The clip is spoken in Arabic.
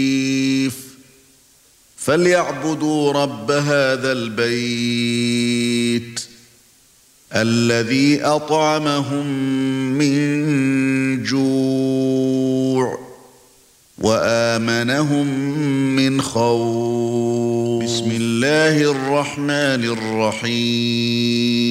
فليعبدوا رب هذا البيت الذي أطعمهم من جوع وآمنهم من خوف. بسم الله الرحمن الرحيم